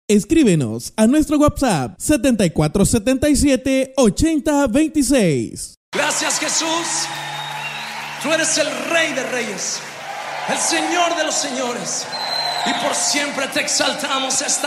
Escríbenos a nuestro WhatsApp 7477-8026. Gracias, Jesús. Tú eres el Rey de Reyes, el Señor de los señores, y por siempre te exaltamos esta